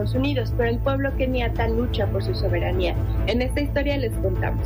Estados Unidos, pero el pueblo keniata lucha por su soberanía. En esta historia les contamos.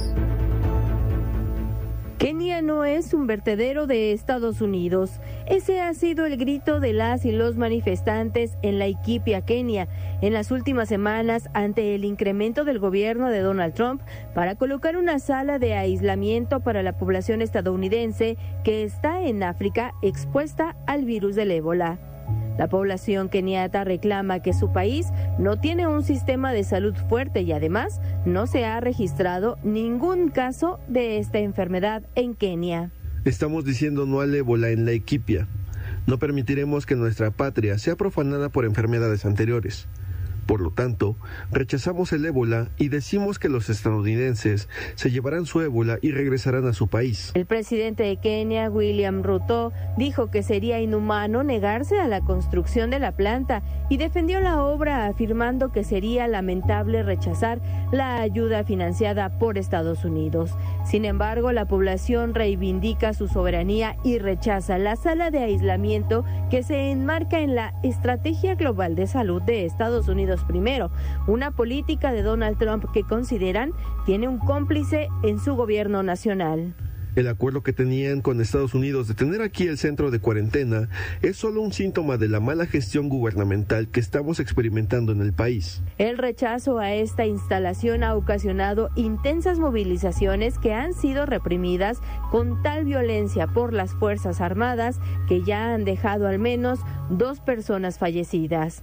Kenia no es un vertedero de Estados Unidos. Ese ha sido el grito de las y los manifestantes en Laikipia, Kenia, en las últimas semanas ante el incremento del gobierno de Donald Trump para colocar una sala de aislamiento para la población estadounidense que está en África expuesta al virus del ébola. La población keniata reclama que su país no tiene un sistema de salud fuerte y además no se ha registrado ningún caso de esta enfermedad en Kenia. Estamos diciendo no al ébola en Laikipia. No permitiremos que nuestra patria sea profanada por enfermedades anteriores. Por lo tanto, rechazamos el ébola y decimos que los estadounidenses se llevarán su ébola y regresarán a su país. El presidente de Kenia, William Ruto, dijo que sería inhumano negarse a la construcción de la planta y defendió la obra afirmando que sería lamentable rechazar la ayuda financiada por Estados Unidos. Sin embargo, la población reivindica su soberanía y rechaza la sala de aislamiento que se enmarca en la Estrategia Global de Salud de Estados Unidos primero, una política de Donald Trump que consideran tiene un cómplice en su gobierno nacional. El acuerdo que tenían con Estados Unidos de tener aquí el centro de cuarentena es solo un síntoma de la mala gestión gubernamental que estamos experimentando en el país. El rechazo a esta instalación ha ocasionado intensas movilizaciones que han sido reprimidas con tal violencia por las Fuerzas Armadas que ya han dejado al menos 2 personas fallecidas.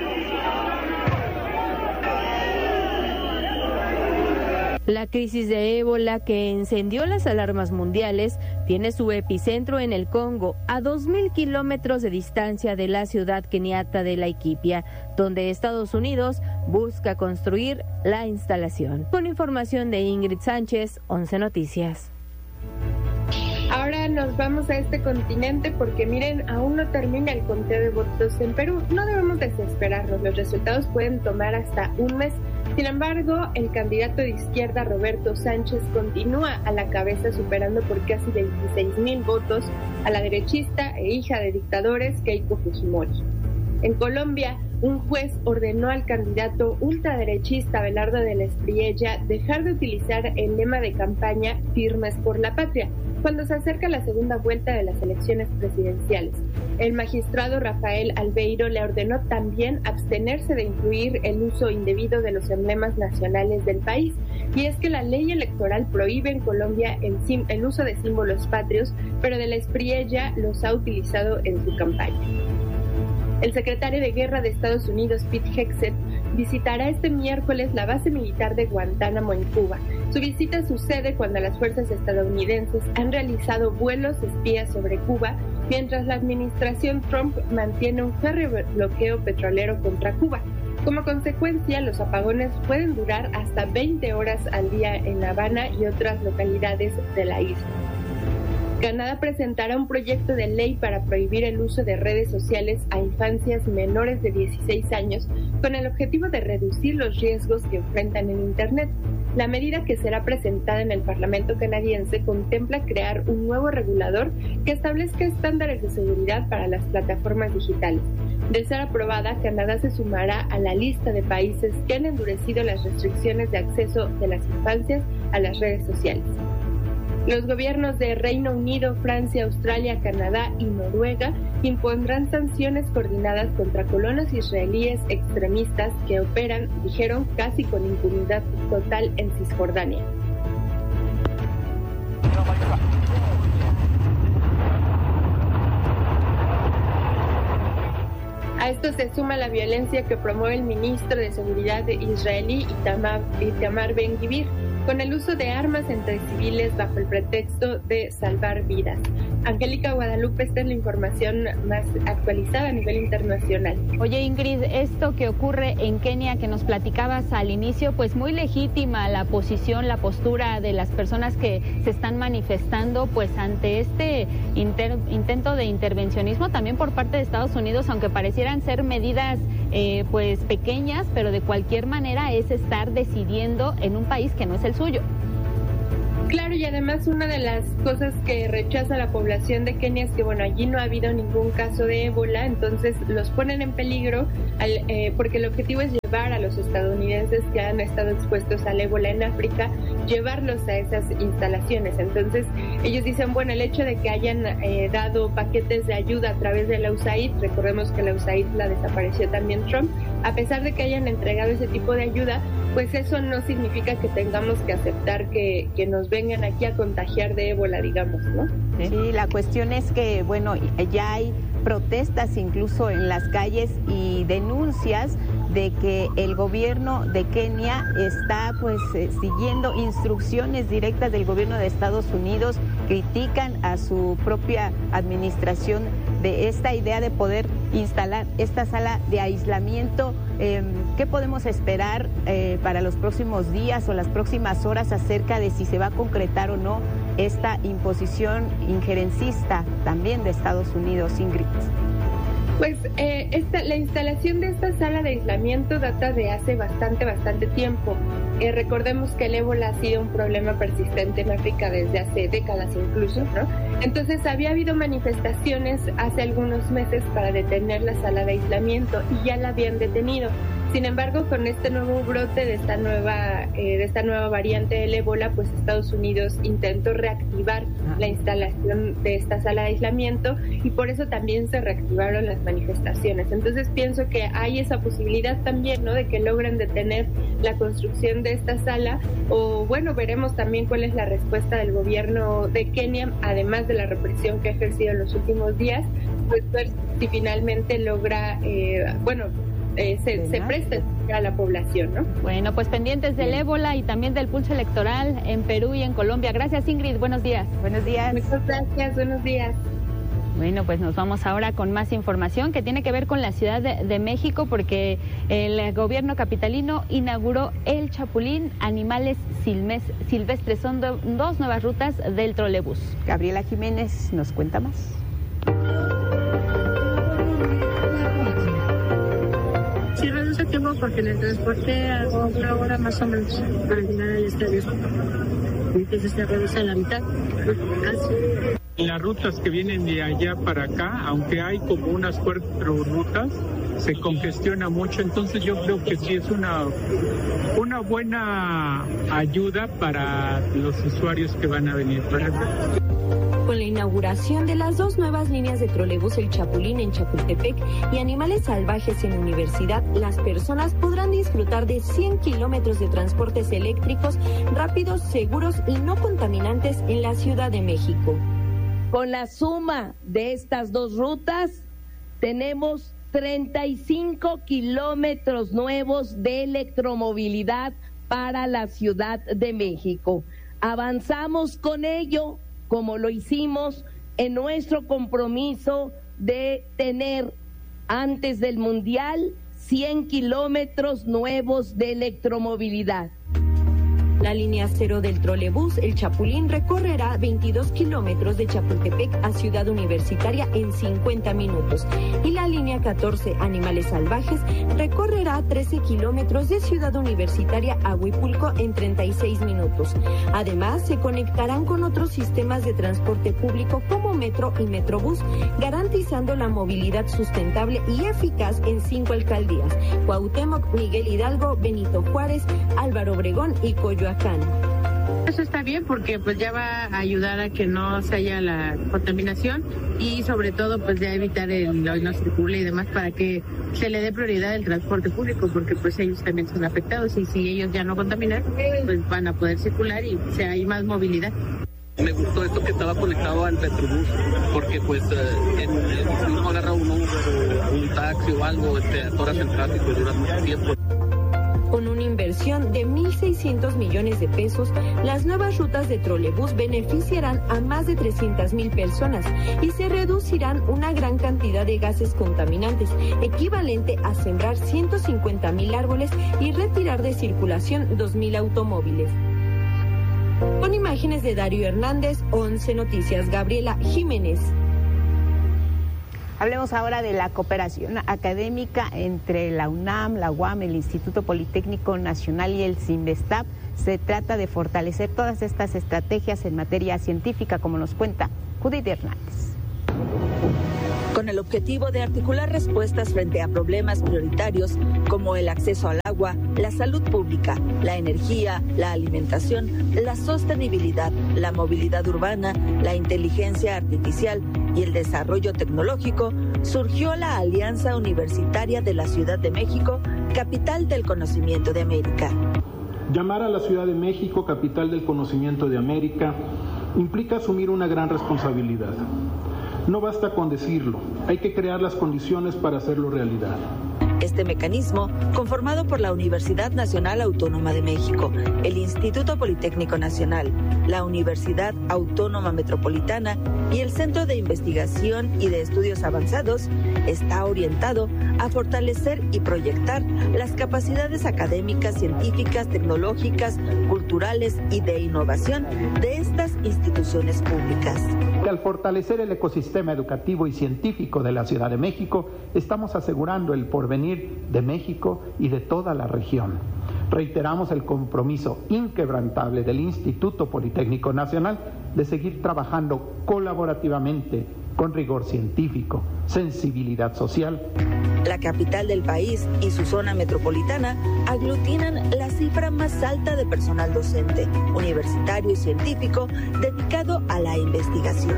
La crisis de ébola que encendió las alarmas mundiales tiene su epicentro en el Congo, a 2.000 kilómetros de distancia de la ciudad keniata de Laikipia, donde Estados Unidos busca construir la instalación. Con información de Ingrid Sánchez, 11 Noticias. Ahora nos vamos a este continente porque miren, aún no termina el conteo de votos en Perú. No debemos desesperarnos, los resultados pueden tomar hasta un mes. Sin embargo, el candidato de izquierda Roberto Sánchez continúa a la cabeza, superando por casi 26,000 votos a la derechista e hija de dictadores Keiko Fujimori. En Colombia, un juez ordenó al candidato ultraderechista Abelardo de la Espriella dejar de utilizar el lema de campaña Firmes por la Patria cuando se acerca la segunda vuelta de las elecciones presidenciales. El magistrado Rafael Albeiro le ordenó también abstenerse de incluir el uso indebido de los emblemas nacionales del país. Y es que la ley electoral prohíbe en Colombia el uso de símbolos patrios, pero de la Espriella los ha utilizado en su campaña. El secretario de Guerra de Estados Unidos, Pete Hegseth, visitará este miércoles la base militar de Guantánamo en Cuba. Su visita sucede cuando las fuerzas estadounidenses han realizado vuelos espías sobre Cuba, mientras la administración Trump mantiene un férreo bloqueo petrolero contra Cuba. Como consecuencia, los apagones pueden durar hasta 20 horas al día en La Habana y otras localidades de la isla. Canadá presentará un proyecto de ley para prohibir el uso de redes sociales a infancias menores de 16 años con el objetivo de reducir los riesgos que enfrentan en Internet. La medida que será presentada en el Parlamento canadiense contempla crear un nuevo regulador que establezca estándares de seguridad para las plataformas digitales. De ser aprobada, Canadá se sumará a la lista de países que han endurecido las restricciones de acceso de las infancias a las redes sociales. Los gobiernos de Reino Unido, Francia, Australia, Canadá y Noruega impondrán sanciones coordinadas contra colonos israelíes extremistas que operan, dijeron, casi con impunidad total en Cisjordania. A esto se suma la violencia que promueve el ministro de Seguridad israelí Itamar Ben-Gvir, con el uso de armas entre civiles bajo el pretexto de salvar vidas. Angélica Guadalupe, esta es la información más actualizada a nivel internacional. Oye, Ingrid, esto que ocurre en Kenia que nos platicabas al inicio, pues muy legítima la posición, la postura de las personas que se están manifestando pues ante este intento de intervencionismo también por parte de Estados Unidos, aunque parecieran ser medidas pues pequeñas, pero de cualquier manera es estar decidiendo en un país que no es el suyo. Claro, y además una de las cosas que rechaza la población de Kenia es que, bueno, allí no ha habido ningún caso de ébola, entonces los ponen en peligro porque el objetivo es llevar a los estadounidenses que han estado expuestos al ébola en África, llevarlos a esas instalaciones. Entonces ellos dicen, bueno, el hecho de que hayan dado paquetes de ayuda a través de la USAID, recordemos que la USAID la desapareció también Trump, a pesar de que hayan entregado ese tipo de ayuda, pues eso no significa que tengamos que aceptar que nos vengan aquí a contagiar de ébola, digamos, ¿no? Sí, la cuestión es que, bueno, ya hay protestas incluso en las calles y denuncias de que el gobierno de Kenia está siguiendo instrucciones directas del gobierno de Estados Unidos, critican a su propia administración de esta idea de poder instalar esta sala de aislamiento. ¿Qué podemos esperar para los próximos días o las próximas horas acerca de si se va a concretar o no esta imposición injerencista también de Estados Unidos, Ingrid? Pues la instalación de esta sala de aislamiento data de hace bastante tiempo. Recordemos que el ébola ha sido un problema persistente en África desde hace décadas incluso, ¿no? Entonces había habido manifestaciones hace algunos meses para detener la sala de aislamiento y ya la habían detenido. Sin embargo, con este nuevo brote de esta nueva variante del ébola, pues Estados Unidos intentó reactivar la instalación de esta sala de aislamiento y por eso también se reactivaron las manifestaciones. Entonces pienso que hay esa posibilidad también, ¿no?, de que logren detener la construcción de esta sala, o bueno, veremos también cuál es la respuesta del gobierno de Kenia, además de la represión que ha ejercido en los últimos días, pues ver si finalmente logra, se presta a la población, ¿no? Bueno, pues pendientes del ébola y también del pulso electoral en Perú y en Colombia. Gracias, Ingrid. Buenos días. Buenos días. Muchas gracias. Buenos días. Bueno, pues nos vamos ahora con más información que tiene que ver con la Ciudad de México, porque el gobierno capitalino inauguró el Chapulín Animales Silvestres. Son dos nuevas rutas del trolebús. Gabriela Jiménez nos cuenta más. Sí, reduce tiempo porque en el transporte hago una hora más o menos para llegar al estadio. Entonces se reduce a la mitad. Así. Las rutas que vienen de allá para acá, aunque hay como unas 4 rutas, se congestiona mucho. Entonces yo creo que sí es una buena ayuda para los usuarios que van a venir para acá. Con la inauguración de las 2 nuevas líneas de trolebús El Chapulín en Chapultepec y Animales Salvajes en Universidad, las personas podrán disfrutar de 100 kilómetros de transportes eléctricos rápidos, seguros y no contaminantes en la Ciudad de México. Con la suma de estas 2 rutas, tenemos 35 kilómetros nuevos de electromovilidad para la Ciudad de México. Avanzamos con ello, como lo hicimos en nuestro compromiso de tener antes del Mundial 100 kilómetros nuevos de electromovilidad. La línea 0 del trolebús El Chapulín recorrerá 22 kilómetros de Chapultepec a Ciudad Universitaria en 50 minutos y la línea 14 Animales Salvajes recorrerá 13 kilómetros de Ciudad Universitaria a Huipulco en 36 minutos. Además, se conectarán con otros sistemas de transporte público como Metro y Metrobús, garantizando la movilidad sustentable y eficaz en 5 alcaldías: Cuauhtémoc, Miguel Hidalgo, Benito Juárez, Álvaro Obregón y Coyoacán. Eso está bien porque pues ya va a ayudar a que no se haya la contaminación y sobre todo pues ya evitar el no circule y demás, para que se le dé prioridad al transporte público, porque pues ellos también son afectados y si ellos ya no contaminan pues van a poder circular y hay más movilidad. Me gustó esto que estaba conectado al Metrobús, porque pues si uno agarra un taxi o algo, atoras el tráfico y dura mucho tiempo. Con una inversión de 1.600 millones de pesos, las nuevas rutas de trolebús beneficiarán a más de 300,000 personas y se reducirán una gran cantidad de gases contaminantes, equivalente a sembrar 150,000 árboles y retirar de circulación 2,000 automóviles. Con imágenes de Darío Hernández, 11 Noticias, Gabriela Jiménez. Hablemos ahora de la cooperación académica entre la UNAM, la UAM, el Instituto Politécnico Nacional y el CINVESTAP. Se trata de fortalecer todas estas estrategias en materia científica, como nos cuenta Judith Hernández. Con el objetivo de articular respuestas frente a problemas prioritarios como el acceso al agua, la salud pública, la energía, la alimentación, la sostenibilidad, la movilidad urbana, la inteligencia artificial y el desarrollo tecnológico, surgió la Alianza Universitaria de la Ciudad de México, capital del conocimiento de América. Llamar a la Ciudad de México capital del conocimiento de América implica asumir una gran responsabilidad. No basta con decirlo, hay que crear las condiciones para hacerlo realidad. Este mecanismo, conformado por la Universidad Nacional Autónoma de México, el Instituto Politécnico Nacional, la Universidad Autónoma Metropolitana y el Centro de Investigación y de Estudios Avanzados, está orientado a fortalecer y proyectar las capacidades académicas, científicas, tecnológicas, culturales y de innovación de estas instituciones públicas. Al fortalecer el ecosistema educativo y científico de la Ciudad de México, estamos asegurando el porvenir de México y de toda la región. Reiteramos el compromiso inquebrantable del Instituto Politécnico Nacional de seguir trabajando colaborativamente con rigor científico, sensibilidad social. La capital del país y su zona metropolitana aglutinan la cifra más alta de personal docente, universitario y científico dedicado a la investigación.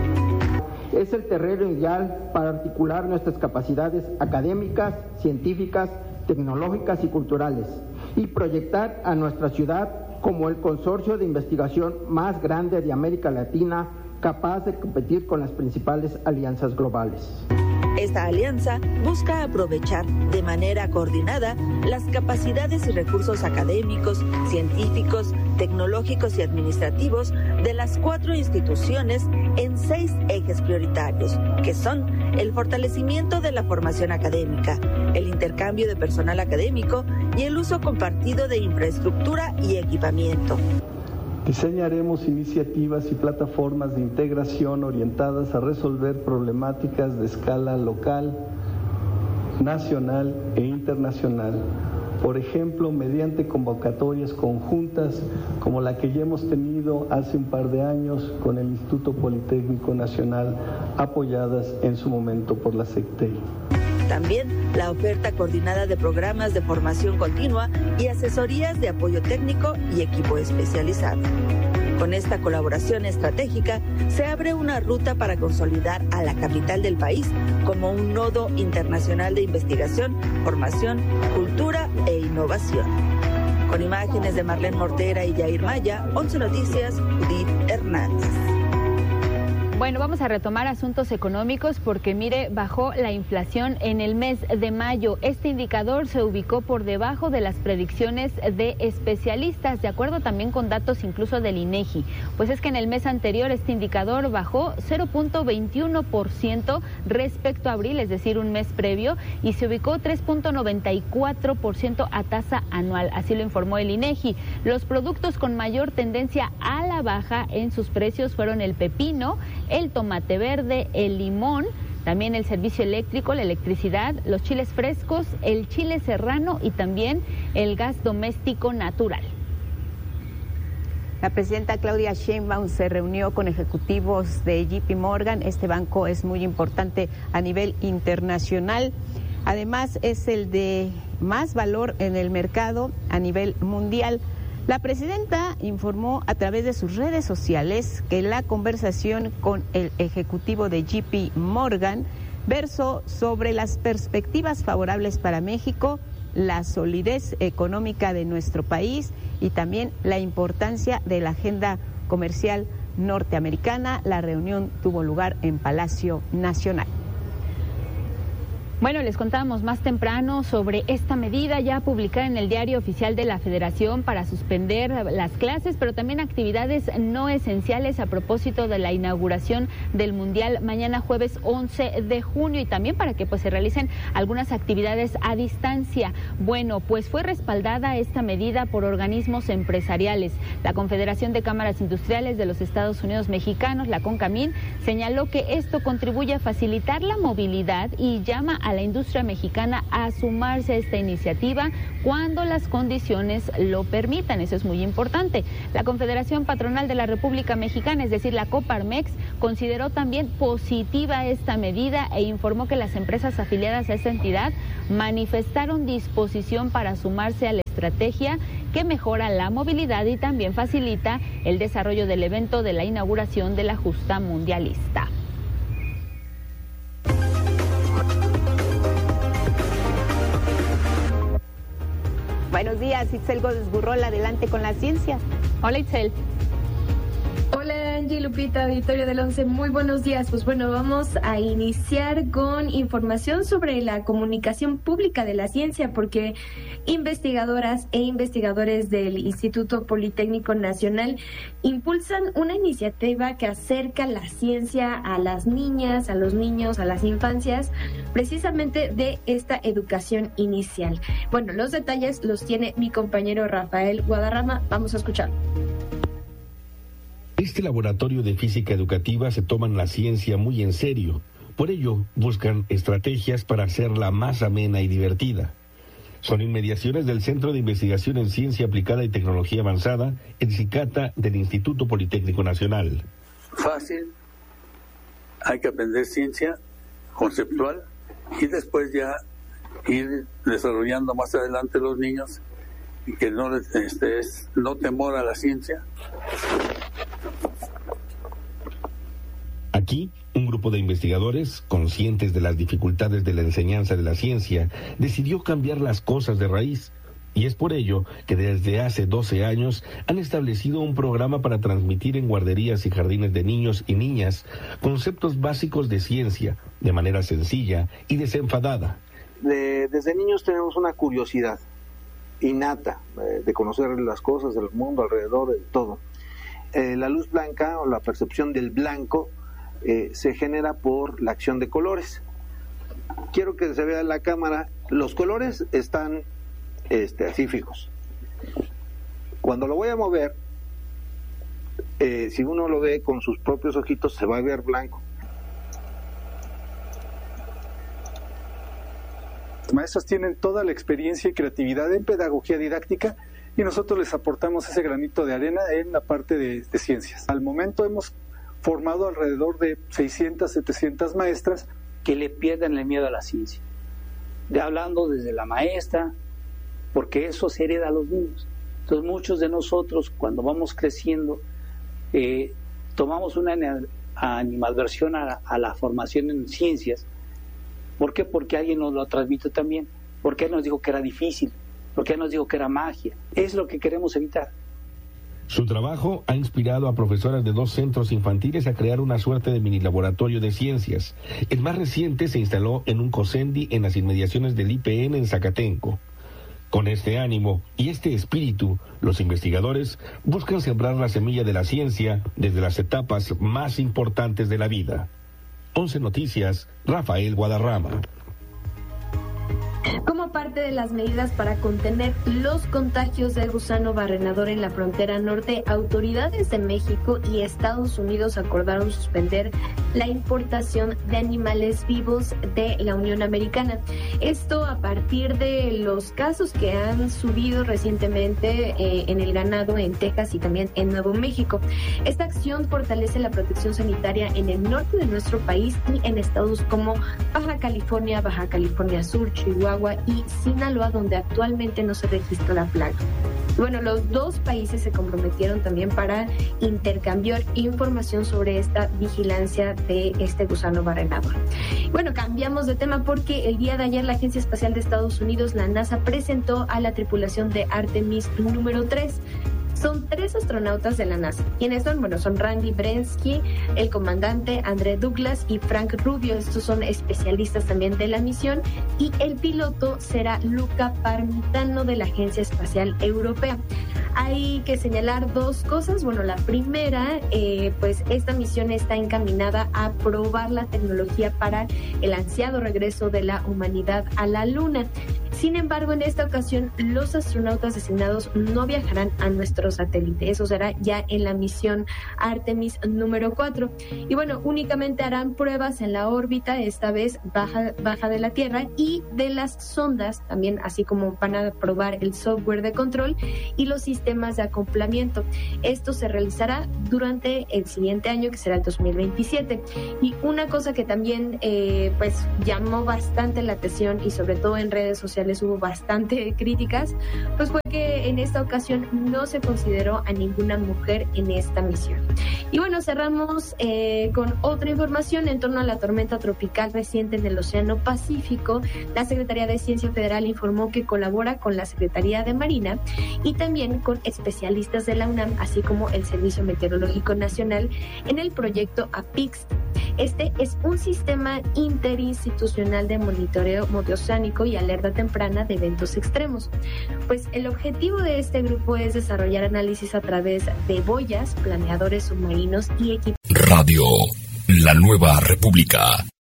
Es el terreno ideal para articular nuestras capacidades académicas, científicas, tecnológicas y culturales y proyectar a nuestra ciudad como el consorcio de investigación más grande de América Latina, capaz de competir con las principales alianzas globales. Esta alianza busca aprovechar de manera coordinada las capacidades y recursos académicos, científicos, tecnológicos y administrativos de las 4 instituciones en 6 ejes prioritarios, que son el fortalecimiento de la formación académica, el intercambio de personal académico y el uso compartido de infraestructura y equipamiento. Diseñaremos iniciativas y plataformas de integración orientadas a resolver problemáticas de escala local, nacional e internacional. Por ejemplo, mediante convocatorias conjuntas como la que ya hemos tenido hace un par de años con el Instituto Politécnico Nacional, apoyadas en su momento por la SECTEI. También la oferta coordinada de programas de formación continua y asesorías de apoyo técnico y equipo especializado. Con esta colaboración estratégica se abre una ruta para consolidar a la capital del país como un nodo internacional de investigación, formación, cultura e innovación. Con imágenes de Marlene Mortera y Jair Maya, 11 Noticias, Judith Hernández. Bueno, vamos a retomar asuntos económicos porque, mire, bajó la inflación en el mes de mayo. Este indicador se ubicó por debajo de las predicciones de especialistas, de acuerdo también con datos incluso del INEGI. Pues es que en el mes anterior este indicador bajó 0.21% respecto a abril, es decir, un mes previo, y se ubicó 3.94% a tasa anual, así lo informó el INEGI. Los productos con mayor tendencia a la baja en sus precios fueron el pepino, el tomate verde, el limón, también el servicio eléctrico, la electricidad, los chiles frescos, el chile serrano y también el gas doméstico natural. La presidenta Claudia Sheinbaum se reunió con ejecutivos de JP Morgan. Este banco es muy importante a nivel internacional. Además, es el de más valor en el mercado a nivel mundial. La presidenta informó a través de sus redes sociales que la conversación con el ejecutivo de JP Morgan versó sobre las perspectivas favorables para México, la solidez económica de nuestro país y también la importancia de la agenda comercial norteamericana. La reunión tuvo lugar en Palacio Nacional. Bueno, les contábamos más temprano sobre esta medida ya publicada en el Diario Oficial de la Federación para suspender las clases, pero también actividades no esenciales a propósito de la inauguración del Mundial mañana jueves 11 de junio y también para que se realicen algunas actividades a distancia. Bueno, pues fue respaldada esta medida por organismos empresariales. La Confederación de Cámaras Industriales de los Estados Unidos Mexicanos, la CONCAMIN, señaló que esto contribuye a facilitar la movilidad y llama a la industria mexicana a sumarse a esta iniciativa cuando las condiciones lo permitan. Eso es muy importante. La Confederación Patronal de la República Mexicana, es decir, la Coparmex, consideró también positiva esta medida e informó que las empresas afiliadas a esta entidad manifestaron disposición para sumarse a la estrategia que mejora la movilidad y también facilita el desarrollo del evento de la inauguración de la justa mundialista. Buenos días, Itzel Gómez Burrol, adelante con la ciencia. Hola, Itzel. Hola, Angie, Lupita, auditorio del 11, muy buenos días. Pues bueno, vamos a iniciar con información sobre la comunicación pública de la ciencia, porque investigadoras e investigadores del Instituto Politécnico Nacional impulsan una iniciativa que acerca la ciencia a las niñas, a los niños, a las infancias, precisamente de esta educación inicial. Bueno, los detalles los tiene mi compañero Rafael Guadarrama. Vamos a escucharlo. Este laboratorio de física educativa se toman la ciencia muy en serio. Por ello, buscan estrategias para hacerla más amena y divertida. Son inmediaciones del Centro de Investigación en Ciencia Aplicada y Tecnología Avanzada, el CICATA, del Instituto Politécnico Nacional. Fácil, hay que aprender ciencia conceptual y después ya ir desarrollando más adelante los niños y que no no temor a la ciencia. Aquí, un grupo de investigadores, conscientes de las dificultades de la enseñanza de la ciencia, decidió cambiar las cosas de raíz. Y es por ello que desde hace 12 años han establecido un programa para transmitir en guarderías y jardines de niños y niñas conceptos básicos de ciencia, de manera sencilla y desenfadada. Desde niños tenemos una curiosidad innata de conocer las cosas del mundo alrededor, de todo. La luz blanca o la percepción del blanco se genera por la acción de colores. Quiero que se vea en la cámara, los colores están así fijos. Cuando lo voy a mover, si uno lo ve con sus propios ojitos, se va a ver blanco. Los maestros tienen toda la experiencia y creatividad en pedagogía didáctica y nosotros les aportamos ese granito de arena en la parte de ciencias. Al momento hemos formado alrededor de 600, 700 maestras. Que le pierdan el miedo a la ciencia. Hablando desde la maestra, porque eso se hereda a los niños. Entonces muchos de nosotros cuando vamos creciendo tomamos una animadversión a la formación en ciencias. ¿Por qué? Porque alguien nos lo transmite también. Porque él nos dijo que era difícil. Porque él nos dijo que era magia. Es lo que queremos evitar. Su trabajo ha inspirado a profesoras de 2 centros infantiles a crear una suerte de mini laboratorio de ciencias. El más reciente se instaló en un COSENDI en las inmediaciones del IPN en Zacatenco. Con este ánimo y este espíritu, los investigadores buscan sembrar la semilla de la ciencia desde las etapas más importantes de la vida. 11 Noticias, Rafael Guadarrama. Como parte de las medidas para contener los contagios del gusano barrenador en la frontera norte, autoridades de México y Estados Unidos acordaron suspender la importación de animales vivos de la Unión Americana. Esto a partir de los casos que han subido recientemente en el ganado en Texas y también en Nuevo México. Esta acción fortalece la protección sanitaria en el norte de nuestro país y en estados como Baja California Sur, Chihuahua y Sinaloa, donde actualmente no se registra la plaga. Bueno, los dos países se comprometieron también para intercambiar información sobre esta vigilancia de este gusano barrenador. Bueno, cambiamos de tema porque el día de ayer la Agencia Espacial de Estados Unidos, la NASA, presentó a la tripulación de Artemis número 3. son 3 astronautas de la NASA. ¿Quiénes son? Bueno, son Randy Brensky, el comandante André Douglas y Frank Rubio. Estos son especialistas también de la misión. Y el piloto será Luca Parmitano de la Agencia Espacial Europea. Hay que señalar 2 cosas. Bueno, la primera, pues esta misión está encaminada a probar la tecnología para el ansiado regreso de la humanidad a la Luna. Sin embargo, en esta ocasión, los astronautas designados no viajarán a nuestro satélite. Eso será ya en la misión Artemis número 4. Y bueno, únicamente harán pruebas en la órbita, esta vez baja de la Tierra, y de las sondas, también así como van a probar el software de control y los sistemas de acoplamiento. Esto se realizará durante el siguiente año, que será el 2027. Y una cosa que también pues llamó bastante la atención, y sobre todo en redes sociales hubo bastante críticas, pues fue que en esta ocasión no se consideró a ninguna mujer en esta misión. Y bueno, cerramos con otra información en torno a la tormenta tropical reciente en el Océano Pacífico. La Secretaría de Ciencia Federal informó que colabora con la Secretaría de Marina y también con especialistas de la UNAM, así como el Servicio Meteorológico Nacional, en el proyecto APIX. Este es un sistema interinstitucional de monitoreo multioceánico y alerta temprana de eventos extremos. Pues el objetivo de este grupo es desarrollar análisis a través de boyas, planeadores submarinos y equipos. Radio La Nueva República.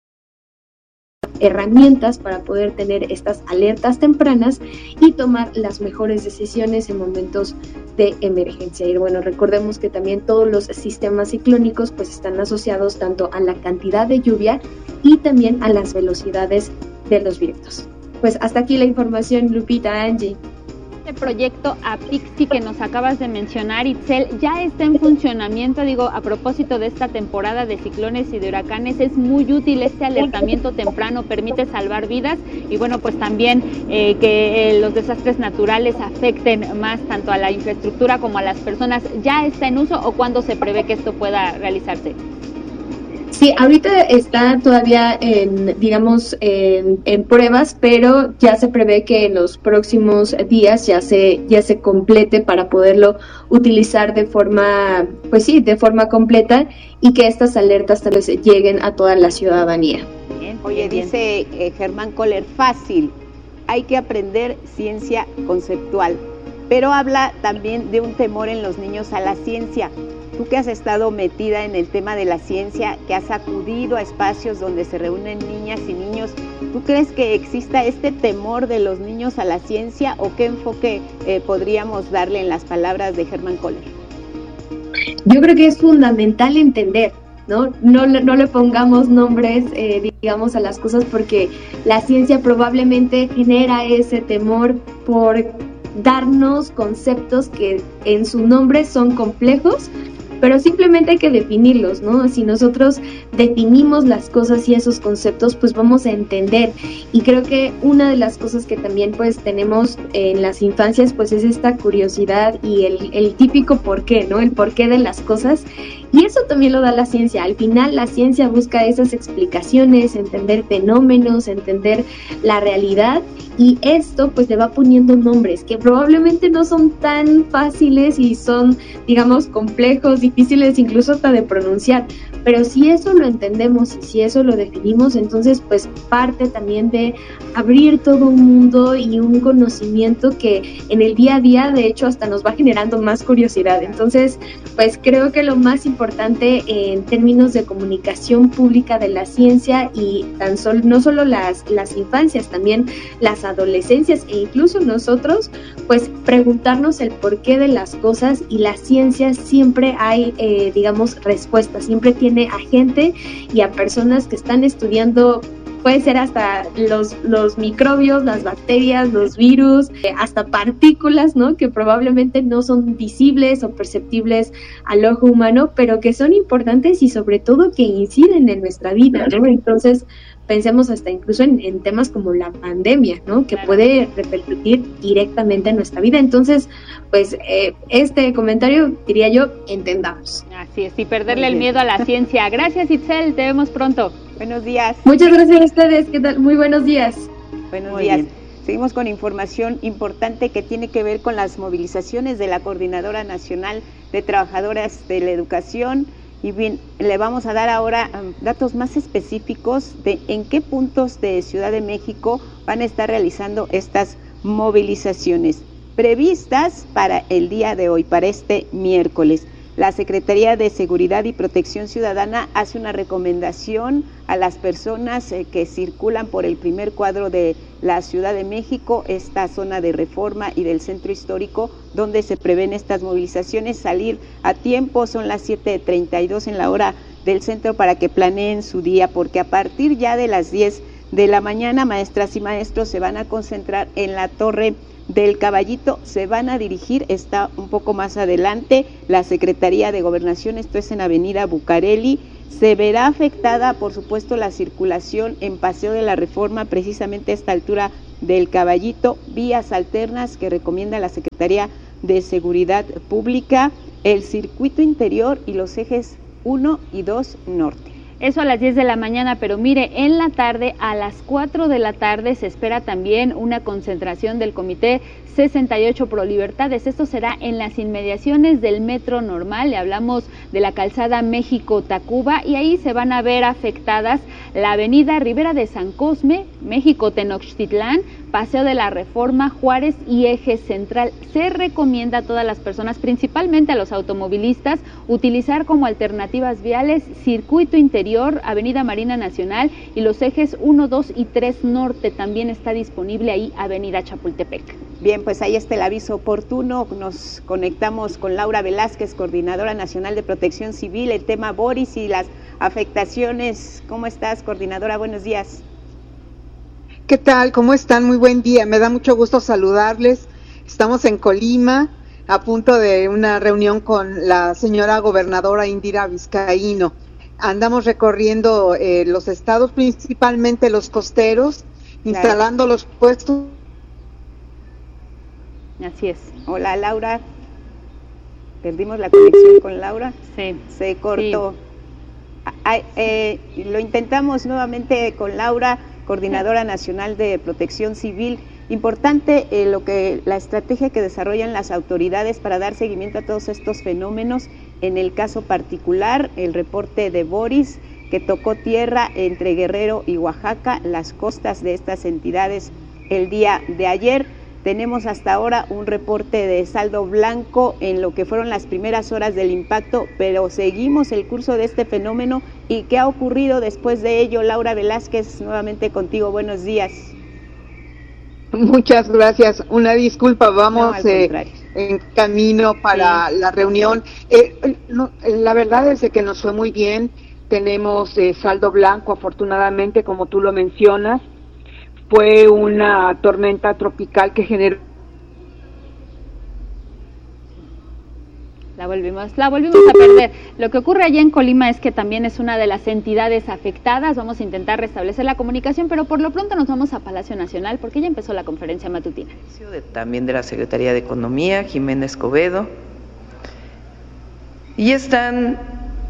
Herramientas para poder tener estas alertas tempranas y tomar las mejores decisiones en momentos de emergencia. Y bueno, recordemos que también todos los sistemas ciclónicos pues están asociados tanto a la cantidad de lluvia y también a las velocidades de los vientos. Pues hasta aquí la información, Lupita, Angie. Este proyecto APIXI que nos acabas de mencionar, Itzel, ya está en funcionamiento. Digo, a propósito de esta temporada de ciclones y de huracanes, es muy útil este alertamiento temprano, permite salvar vidas y bueno, pues también que los desastres naturales afecten más tanto a la infraestructura como a las personas. ¿Ya está en uso o cuándo se prevé que esto pueda realizarse? Sí, ahorita está todavía en pruebas, pero ya se prevé que en los próximos días ya se complete para poderlo utilizar de forma completa y que estas alertas tal vez lleguen a toda la ciudadanía. Oye, dice Germán Kohler, fácil, hay que aprender ciencia conceptual, pero habla también de un temor en los niños a la ciencia. Tú que has estado metida en el tema de la ciencia, que has acudido a espacios donde se reúnen niñas y niños, ¿tú crees que exista este temor de los niños a la ciencia o qué enfoque podríamos darle en las palabras de Germán Kohler? Yo creo que es fundamental entender, ¿no? No le pongamos nombres, digamos, a las cosas, porque la ciencia probablemente genera ese temor por darnos conceptos que en su nombre son complejos, pero simplemente hay que definirlos, ¿no? Si nosotros definimos las cosas y esos conceptos, pues vamos a entender. Y creo que una de las cosas que también pues tenemos en las infancias, pues es esta curiosidad y el típico por qué, ¿no? El porqué de las cosas. Y eso también lo da la ciencia. Al final la ciencia busca esas explicaciones, entender fenómenos, entender la realidad, y esto pues le va poniendo nombres que probablemente no son tan fáciles y son, digamos, complejos, difíciles incluso hasta de pronunciar. Pero si eso lo entendemos y si eso lo definimos, entonces pues parte también de abrir todo un mundo y un conocimiento que en el día a día de hecho hasta nos va generando más curiosidad. Entonces pues creo que lo más importante en términos de comunicación pública de la ciencia, y no solo las infancias, también las adolescencias e incluso nosotros, pues preguntarnos el porqué de las cosas, y la ciencia siempre hay digamos respuestas, siempre tiene a gente y a personas que están estudiando, puede ser hasta los microbios, las bacterias, los virus, hasta partículas, ¿no? Que probablemente no son visibles o perceptibles al ojo humano, pero que son importantes y sobre todo que inciden en nuestra vida, ¿no? Entonces pensemos hasta incluso en temas como la pandemia, ¿no? Que puede repercutir directamente en nuestra vida. Entonces, pues este comentario, diría yo, entendamos. Así es, y perderle el miedo a la ciencia. Gracias, Itzel, te vemos pronto. Buenos días. Muchas gracias a ustedes, ¿qué tal? Muy buenos días. Buenos días. Bien. Seguimos con información importante que tiene que ver con las movilizaciones de la Coordinadora Nacional de Trabajadoras de la Educación. Y bien, le vamos a dar ahora datos más específicos de en qué puntos de Ciudad de México van a estar realizando estas movilizaciones previstas para el día de hoy, para este miércoles. La Secretaría de Seguridad y Protección Ciudadana hace una recomendación a las personas que circulan por el primer cuadro de la Ciudad de México, esta zona de Reforma y del Centro Histórico, donde se prevén estas movilizaciones, salir a tiempo. Son las 7:32 en la hora del centro para que planeen su día, porque a partir ya de las 10 de la mañana, maestras y maestros se van a concentrar en la Torre del Caballito, se van a dirigir, está un poco más adelante, la Secretaría de Gobernación, esto es en Avenida Bucareli. Se verá afectada, por supuesto, la circulación en Paseo de la Reforma, precisamente a esta altura del Caballito, vías alternas que recomienda la Secretaría de Seguridad Pública, el circuito interior y los ejes 1 y 2 norte. Eso a las 10 de la mañana, pero mire, en la tarde, a las 4 de la tarde, se espera también una concentración del Comité 68 Pro Libertades. Esto será en las inmediaciones del Metro Normal, le hablamos de la calzada México-Tacuba, y ahí se van a ver afectadas la avenida Ribera de San Cosme, México-Tenochtitlán, Paseo de la Reforma, Juárez y Eje Central. Se recomienda a todas las personas, principalmente a los automovilistas, utilizar como alternativas viales circuito interior, Avenida Marina Nacional y los ejes 1, 2 y 3 norte. También está disponible ahí Avenida Chapultepec. Bien, pues ahí está el aviso oportuno. Nos conectamos con Laura Velázquez, Coordinadora Nacional de Protección Civil, el tema Boris y las afectaciones. ¿Cómo estás, coordinadora? Buenos días. ¿Qué tal? ¿Cómo están? Muy buen día. Me da mucho gusto saludarles. Estamos en Colima, a punto de una reunión con la señora gobernadora Indira Vizcaíno. Andamos recorriendo los estados, principalmente los costeros, instalando los puestos. Así es. Hola, Laura. Perdimos la conexión con Laura. Sí. Se cortó. Sí. Lo intentamos nuevamente con Laura, Coordinadora Nacional de Protección Civil. Importante la estrategia que desarrollan las autoridades para dar seguimiento a todos estos fenómenos. En el caso particular, el reporte de Boris, que tocó tierra entre Guerrero y Oaxaca, las costas de estas entidades el día de ayer. Tenemos hasta ahora un reporte de saldo blanco en lo que fueron las primeras horas del impacto, pero seguimos el curso de este fenómeno. ¿Y qué ha ocurrido después de ello? Laura Velázquez, nuevamente contigo, buenos días. Muchas gracias, una disculpa, vamos en camino para la reunión. La verdad es que nos fue muy bien, tenemos saldo blanco afortunadamente, como tú lo mencionas. Fue una tormenta tropical que generó... La volvimos a perder. Lo que ocurre allá en Colima es que también es una de las entidades afectadas. Vamos a intentar restablecer la comunicación, pero por lo pronto nos vamos a Palacio Nacional porque ya empezó la conferencia matutina. También de la Secretaría de Economía, Jimena Escobedo. Y están...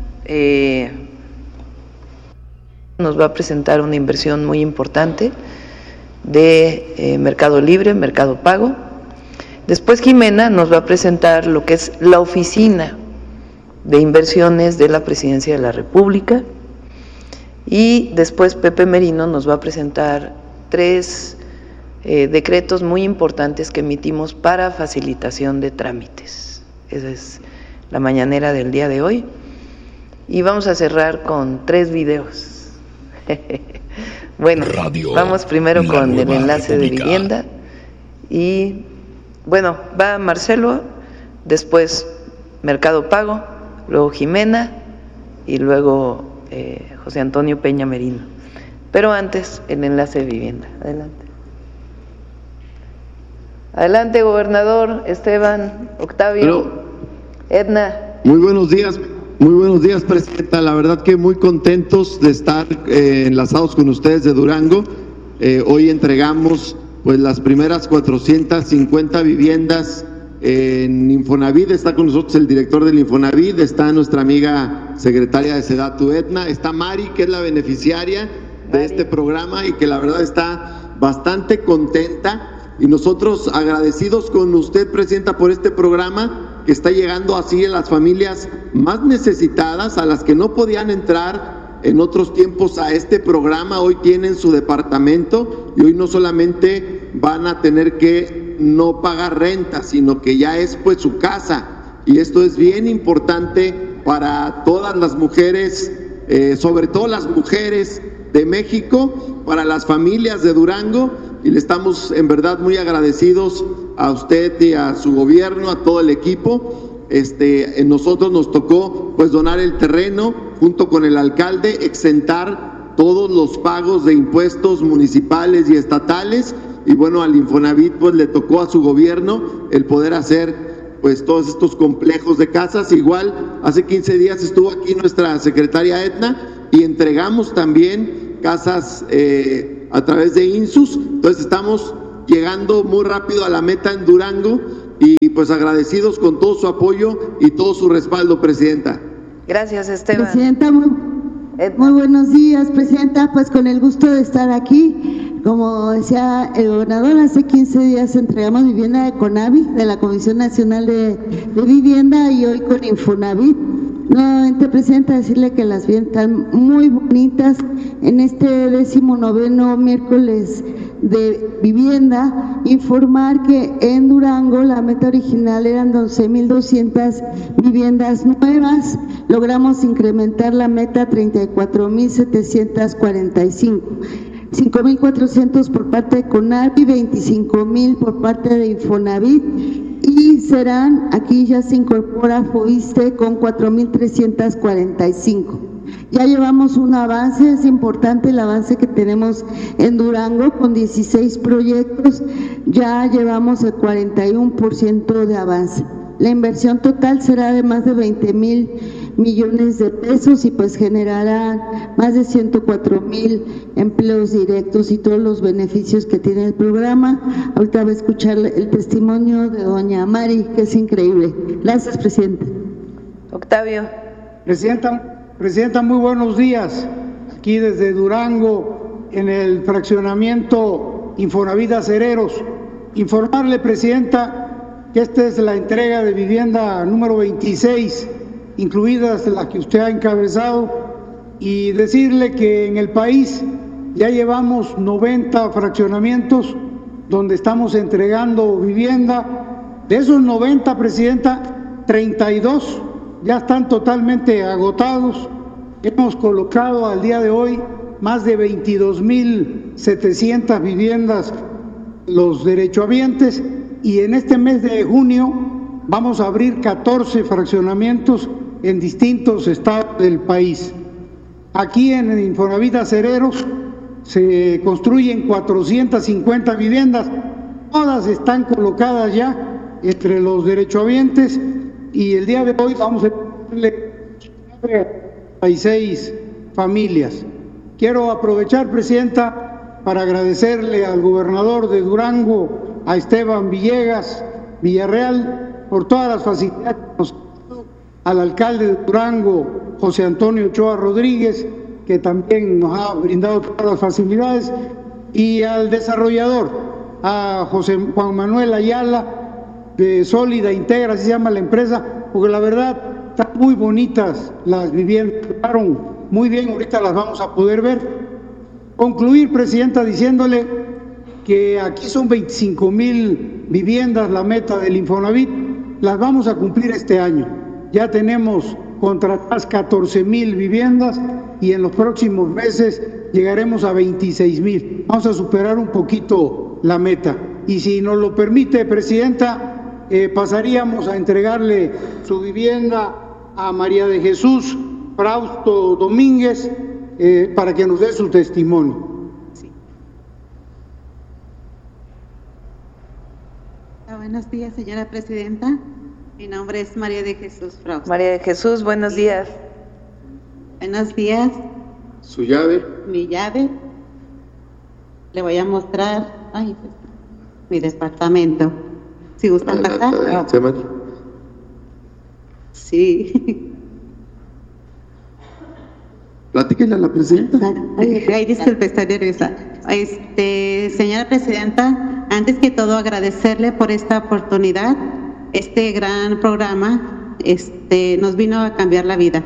nos va a presentar una inversión muy importante de Mercado Libre, Mercado Pago. Después Jimena nos va a presentar lo que es la Oficina de Inversiones de la Presidencia de la República, y después Pepe Merino nos va a presentar 3 decretos muy importantes que emitimos para facilitación de trámites. Esa es la mañanera del día de hoy, y vamos a cerrar con 3 videos. Bueno, vamos primero con el enlace de vivienda y bueno, va Marcelo, después Mercado Pago, luego Jimena y luego José Antonio Peña Merino. Pero antes el enlace de vivienda. Adelante. Adelante, gobernador Esteban, Octavio, Edna. Muy buenos días, presidenta. La verdad que muy contentos de estar enlazados con ustedes de Durango. Hoy entregamos pues las primeras 450 viviendas en Infonavit. Está con nosotros el director del Infonavit, está nuestra amiga secretaria de Sedatu, Edna, está Mari, que es la beneficiaria de este programa y que la verdad está bastante contenta y nosotros agradecidos con usted, Presidenta, por este programa que está llegando así a las familias más necesitadas, a las que no podían entrar en otros tiempos a este programa. Hoy tienen su departamento y hoy no solamente van a tener que no pagar renta, sino que ya es pues su casa, y esto es bien importante para todas las mujeres, sobre todo las mujeres de México, para las familias de Durango, y le estamos en verdad muy agradecidos a usted y a su gobierno, a todo el equipo. Nosotros nos tocó pues donar el terreno junto con el alcalde, exentar todos los pagos de impuestos municipales y estatales, y bueno, al Infonavit pues le tocó a su gobierno el poder hacer pues todos estos complejos de casas. Igual hace 15 días estuvo aquí nuestra secretaria Etna y entregamos también casas a través de INSUS. Entonces estamos llegando muy rápido a la meta en Durango y pues agradecidos con todo su apoyo y todo su respaldo, Presidenta. Gracias, Esteban. Presidenta, muy buenos días, Presidenta. Pues con el gusto de estar aquí. Como decía el gobernador, hace 15 días entregamos vivienda de CONAVI, de la Comisión Nacional de Vivienda, y hoy con Infonavit. Nuevamente, Presidenta, decirle que las viviendas están muy bonitas. En este 19º miércoles de vivienda, informar que en Durango la meta original eran 12,200 viviendas nuevas. Logramos incrementar la meta a 34,745. 5,400 por parte de CONAVI, 25,000 por parte de Infonavit, y serán, aquí ya se incorpora FOISTE con 4,345. Ya llevamos un avance, es importante el avance que tenemos en Durango con 16 proyectos, ya llevamos el 41% de avance. La inversión total será de más de 20,000 millones de pesos y pues generará más de 104,000 empleos directos y todos los beneficios que tiene el programa. Ahorita va a escuchar el testimonio de doña Mari, que es increíble. Gracias, Presidenta. Octavio. Presidenta, muy buenos días. Aquí desde Durango, en el fraccionamiento Infonavit Acereros. Informarle, Presidenta, que esta es la entrega de vivienda número 26, incluidas las que usted ha encabezado, y decirle que en el país ya llevamos 90 fraccionamientos donde estamos entregando vivienda. De esos 90, Presidenta, 32 ya están totalmente agotados. Hemos colocado al día de hoy más de 22,700 viviendas los derechohabientes, y en este mes de junio vamos a abrir 14 fraccionamientos en distintos estados del país. Aquí en el Infonavit Acereros se construyen 450 viviendas, todas están colocadas ya entre los derechohabientes, y el día de hoy vamos a tenerle 36 familias. Quiero aprovechar, Presidenta, para agradecerle al gobernador de Durango, a Esteban Villarreal, por todas las facilidades que nos ha dado, al alcalde de Durango, José Antonio Ochoa Rodríguez, que también nos ha brindado todas las facilidades, y al desarrollador, a José Juan Manuel Ayala, de Sólida Integra, así se llama la empresa, porque la verdad están muy bonitas las viviendas, quedaron muy bien, ahorita las vamos a poder ver. Concluir, Presidenta, diciéndole que aquí son 25,000 viviendas la meta del Infonavit, las vamos a cumplir este año. Ya tenemos contratadas 14,000 viviendas y en los próximos meses llegaremos a 26,000. Vamos a superar un poquito la meta. Y si nos lo permite, Presidenta, pasaríamos a entregarle su vivienda a María de Jesús Frausto Domínguez para que nos dé su testimonio. Buenos días, señora Presidenta. Mi nombre es María de Jesús Frausto. María de Jesús, buenos días. Buenos días. ¿Su llave? Mi llave. Le voy a mostrar mi departamento. Si gustan pasar. Sí. Platíquenle a la Presidenta. Ay, disculpe, estoy nerviosa. Señora Presidenta, antes que todo agradecerle por esta oportunidad. Este gran programa nos vino a cambiar la vida.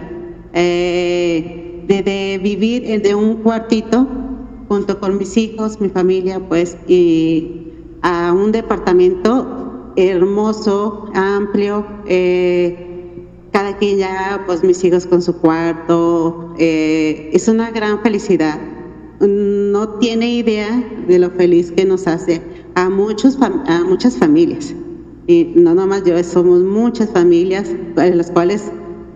De vivir de un cuartito junto con mis hijos, mi familia, pues, y a un departamento hermoso, amplio, cada quien ya, pues mis hijos con su cuarto, es una gran felicidad. No tiene idea de lo feliz que nos hace a muchas familias, y no nomás yo, somos muchas familias en las cuales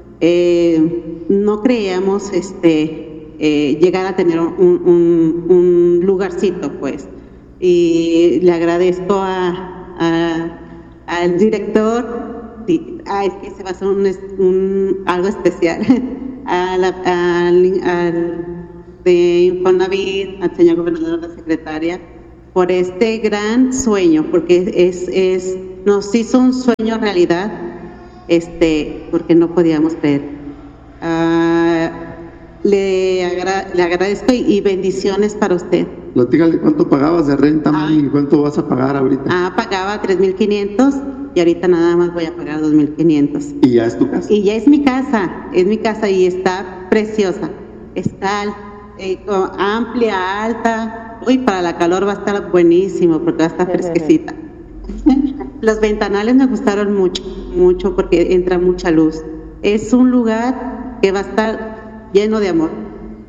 no creíamos llegar a tener un lugarcito, pues. Y le agradezco al director, es que se va a hacer algo especial, de Infonavit, al señor gobernador, la secretaria, por este gran sueño, porque nos hizo un sueño realidad, porque no podíamos creer. Le agradezco y bendiciones para usted. Platícale cuánto pagabas de renta, Mari, y cuánto vas a pagar ahorita. Pagaba 3,500 y ahorita nada más voy a pagar 2,500. ¿Y ya es tu casa? Y ya es mi casa y está preciosa. Está amplia, alta. Uy, para la calor va a estar buenísimo porque va a estar fresquecita. Los ventanales me gustaron mucho porque entra mucha luz. Es un lugar que va a estar lleno de amor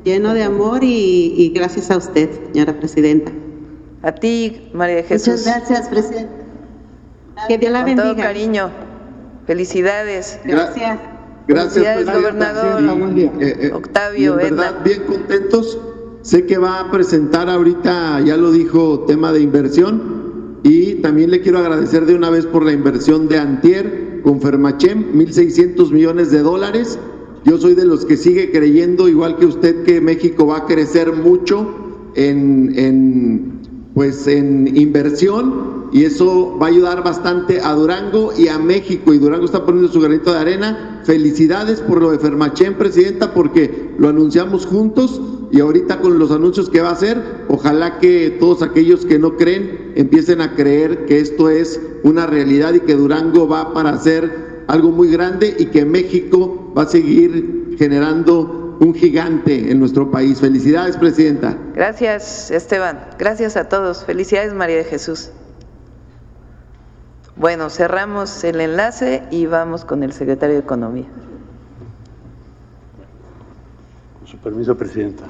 y gracias a usted, señora Presidenta. A ti, María de Jesús. Muchas gracias, Presidenta. Que Dios la bendiga. Con todo cariño. Felicidades. Gracias. Gracias, gobernador. Octavio, en verdad, bien contentos. Sé que va a presentar ahorita, ya lo dijo, tema de inversión, y también le quiero agradecer de una vez por la inversión de antier con Fermachem, $1,600 millones. Yo soy de los que sigue creyendo, igual que usted, que México va a crecer mucho en inversión, y eso va a ayudar bastante a Durango y a México, y Durango está poniendo su granito de arena. Felicidades por lo de Fermachem, Presidenta, porque lo anunciamos juntos, y ahorita con los anuncios que va a hacer, ojalá que todos aquellos que no creen empiecen a creer que esto es una realidad y que Durango va para hacer algo muy grande y que México va a seguir generando un gigante en nuestro país. Felicidades, Presidenta. Gracias, Esteban. Gracias a todos. Felicidades, María de Jesús. Bueno, cerramos el enlace y vamos con el secretario de Economía. Con su permiso, Presidenta.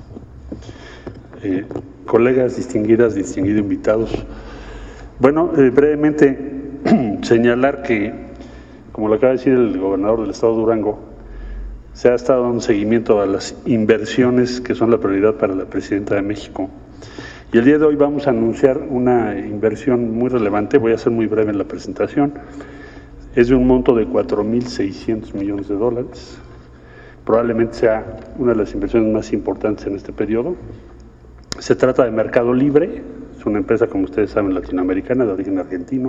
Colegas distinguidos invitados. Bueno, brevemente señalar que, como lo acaba de decir el gobernador del estado de Durango, se ha estado dando seguimiento a las inversiones que son la prioridad para la Presidenta de México. Y el día de hoy vamos a anunciar una inversión muy relevante. Voy a ser muy breve en la presentación. Es de un monto de $4,600 millones. Probablemente sea una de las inversiones más importantes en este periodo. Se trata de Mercado Libre. Es una empresa, como ustedes saben, latinoamericana, de origen argentino.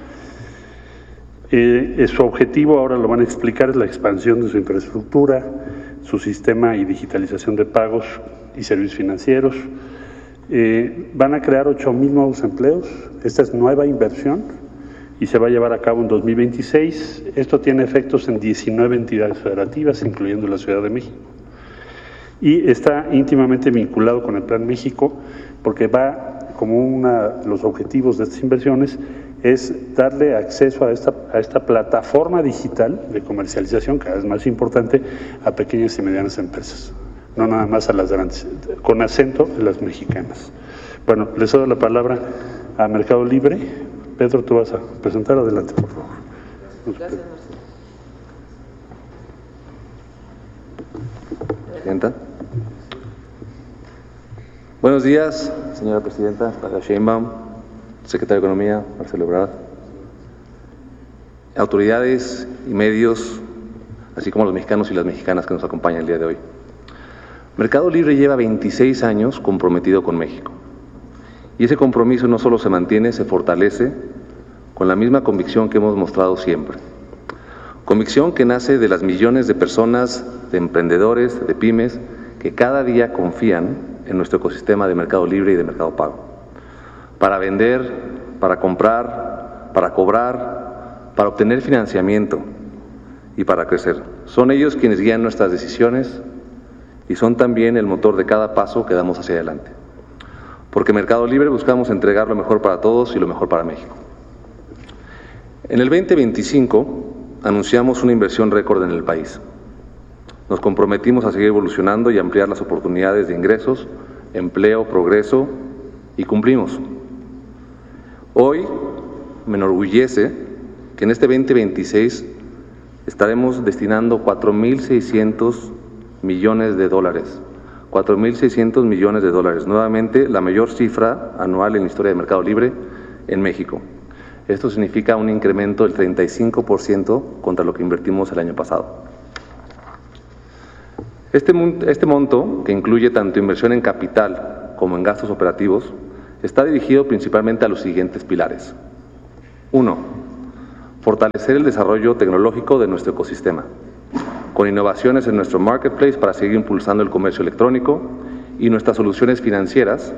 Su objetivo, ahora lo van a explicar, es la expansión de su infraestructura, su sistema y digitalización de pagos y servicios financieros. Van a crear 8,000 nuevos empleos. Esta es nueva inversión y se va a llevar a cabo en 2026. Esto tiene efectos en 19 entidades federativas, incluyendo la Ciudad de México. Y está íntimamente vinculado con el Plan México, porque va como los objetivos de estas inversiones es darle acceso a esta plataforma digital de comercialización, cada vez más importante, a pequeñas y medianas empresas, no nada más a las grandes, con acento en las mexicanas. Bueno, les doy la palabra a Mercado Libre. Pedro, tú vas a presentar. Adelante, por favor. Gracias, Presidenta. Buenos días, señora Presidenta, Claudia Sheinbaum, Secretario de Economía, Marcelo Ebrard, autoridades y medios, así como los mexicanos y las mexicanas que nos acompañan el día de hoy. Mercado Libre lleva 26 años comprometido con México. Y ese compromiso no solo se mantiene, se fortalece con la misma convicción que hemos mostrado siempre. Convicción que nace de las millones de personas, de emprendedores, de pymes, que cada día confían en nuestro ecosistema de Mercado Libre y de Mercado Pago. Para vender, para comprar, para cobrar, para obtener financiamiento y para crecer. Son ellos quienes guían nuestras decisiones y son también el motor de cada paso que damos hacia adelante. Porque Mercado Libre buscamos entregar lo mejor para todos y lo mejor para México. En el 2025 anunciamos una inversión récord en el país. Nos comprometimos a seguir evolucionando y ampliar las oportunidades de ingresos, empleo, progreso, y cumplimos. Hoy me enorgullece que en este 2026 estaremos destinando 4.600 millones de dólares. 4.600 millones de dólares, nuevamente la mayor cifra anual en la historia de Mercado Libre en México. Esto significa un incremento del 35% contra lo que invertimos el año pasado. Este monto, que incluye tanto inversión en capital como en gastos operativos, está dirigido principalmente a los siguientes pilares. 1. Fortalecer el desarrollo tecnológico de nuestro ecosistema, con innovaciones en nuestro marketplace para seguir impulsando el comercio electrónico y nuestras soluciones financieras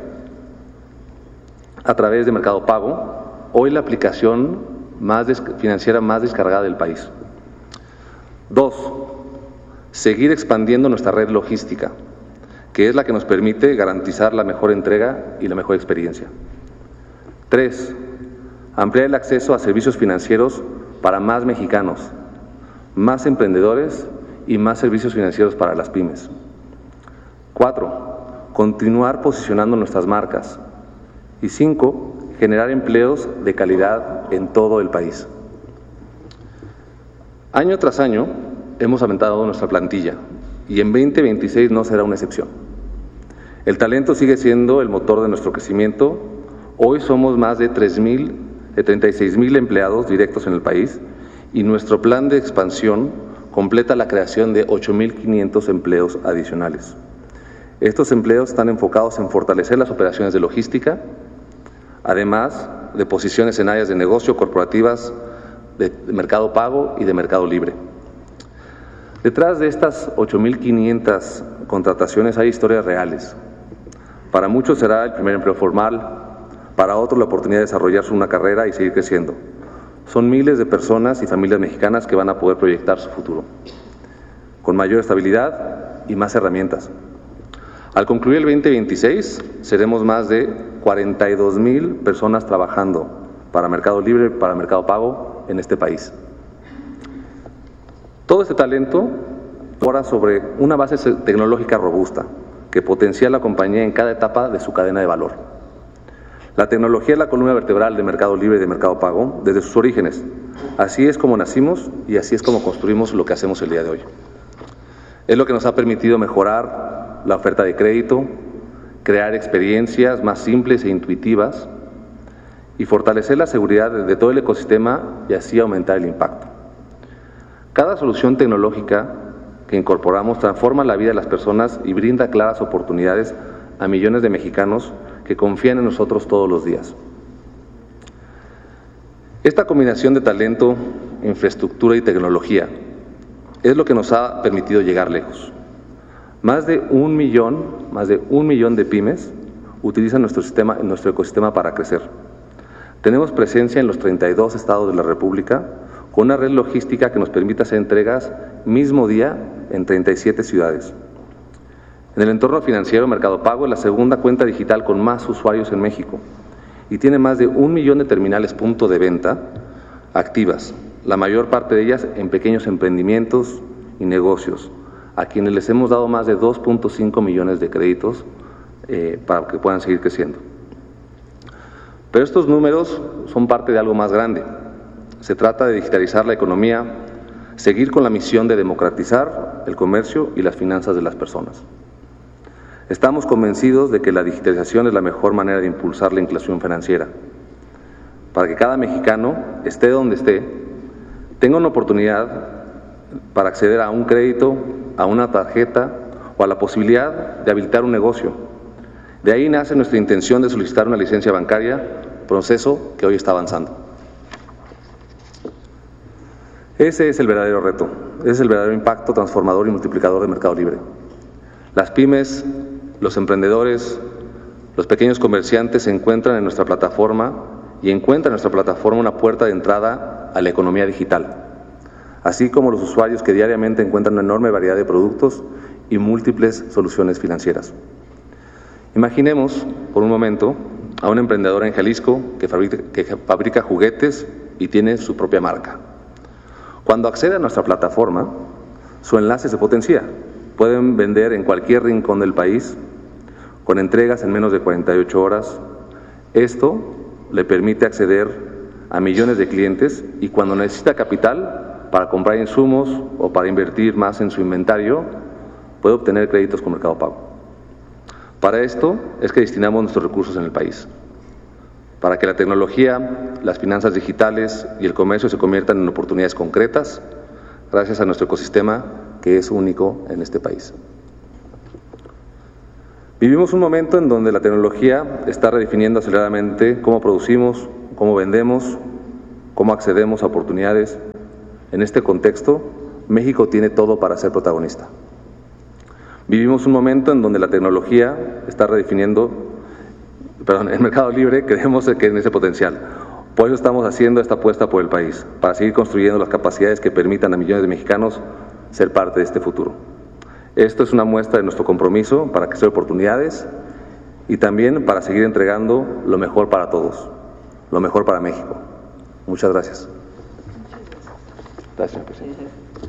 a través de Mercado Pago, hoy la aplicación financiera más descargada del país. 2. Seguir expandiendo nuestra red logística, que es la que nos permite garantizar la mejor entrega y la mejor experiencia. 3. Ampliar el acceso a servicios financieros para más mexicanos, más emprendedores y más servicios financieros para las pymes. 4. Continuar posicionando nuestras marcas. Y 5. Generar empleos de calidad en todo el país. Año tras año hemos aumentado nuestra plantilla y en 2026 no será una excepción. El talento sigue siendo el motor de nuestro crecimiento. Hoy somos más de 36,000 empleados directos en el país y nuestro plan de expansión completa la creación de 8,500 empleos adicionales. Estos empleos están enfocados en fortalecer las operaciones de logística, además de posiciones en áreas de negocio corporativas de Mercado Pago y de Mercado Libre. Detrás de estas 8,500 contrataciones hay historias reales. Para muchos será el primer empleo formal, para otros la oportunidad de desarrollarse una carrera y seguir creciendo. Son miles de personas y familias mexicanas que van a poder proyectar su futuro, con mayor estabilidad y más herramientas. Al concluir el 2026, seremos más de 42,000 personas trabajando para Mercado Libre, para Mercado Pago en este país. Todo este talento ahora sobre una base tecnológica robusta que potencia la compañía en cada etapa de su cadena de valor. La tecnología es la columna vertebral de Mercado Libre y de Mercado Pago desde sus orígenes. Así es como nacimos y así es como construimos lo que hacemos el día de hoy. Es lo que nos ha permitido mejorar la oferta de crédito, crear experiencias más simples e intuitivas y fortalecer la seguridad de todo el ecosistema y así aumentar el impacto. Cada solución tecnológica que incorporamos transforma la vida de las personas y brinda claras oportunidades a millones de mexicanos que confían en nosotros todos los días. Esta combinación de talento, infraestructura y tecnología es lo que nos ha permitido llegar lejos. Más de un millón de pymes utilizan nuestro ecosistema para crecer. Tenemos presencia en los 32 estados de la República, con una red logística que nos permite hacer entregas mismo día en 37 ciudades. En el entorno financiero, Mercado Pago es la segunda cuenta digital con más usuarios en México y tiene más de 1 millón de terminales punto de venta activas, la mayor parte de ellas en pequeños emprendimientos y negocios, a quienes les hemos dado más de 2.5 millones de créditos para que puedan seguir creciendo. Pero estos números son parte de algo más grande. Se trata de digitalizar la economía, seguir con la misión de democratizar el comercio y las finanzas de las personas. Estamos convencidos de que la digitalización es la mejor manera de impulsar la inclusión financiera, para que cada mexicano, esté donde esté, tenga una oportunidad para acceder a un crédito, a una tarjeta o a la posibilidad de habilitar un negocio. De ahí nace nuestra intención de solicitar una licencia bancaria, proceso que hoy está avanzando. Ese es el verdadero reto, ese es el verdadero impacto transformador y multiplicador de Mercado Libre. Las pymes los emprendedores, los pequeños comerciantes se encuentran en nuestra plataforma y encuentran en nuestra plataforma una puerta de entrada a la economía digital, así como los usuarios que diariamente encuentran una enorme variedad de productos y múltiples soluciones financieras. Imaginemos, por un momento, a un emprendedor en Jalisco que fabrica juguetes y tiene su propia marca. Cuando accede a nuestra plataforma, su enlace se potencia. Pueden vender en cualquier rincón del país, con entregas en menos de 48 horas. Esto le permite acceder a millones de clientes y cuando necesita capital para comprar insumos o para invertir más en su inventario, puede obtener créditos con Mercado Pago. Para esto es que destinamos nuestros recursos en el país, para que la tecnología, las finanzas digitales y el comercio se conviertan en oportunidades concretas, gracias a nuestro ecosistema que es único en este país. Vivimos un momento en donde la tecnología está redefiniendo aceleradamente cómo producimos, cómo vendemos, cómo accedemos a oportunidades. En este contexto, México tiene todo para ser protagonista. Vivimos un momento en donde la tecnología está redefiniendo, el mercado libre, creemos que en ese potencial. Por eso estamos haciendo esta apuesta por el país, para seguir construyendo las capacidades que permitan a millones de mexicanos ser parte de este futuro. Esto es una muestra de nuestro compromiso para crear oportunidades y también para seguir entregando lo mejor para todos, lo mejor para México. Muchas gracias. Gracias, señor presidente.